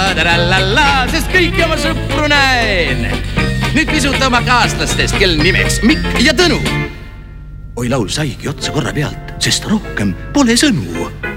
tarallalla, sest kõiki oma sõpru näen. Nüüd pisut oma kaaslastest, kel nimeks Mikk ja Tõnu. Oi, laul saigi otsa korra pealt, sest rohkem pole sõnu.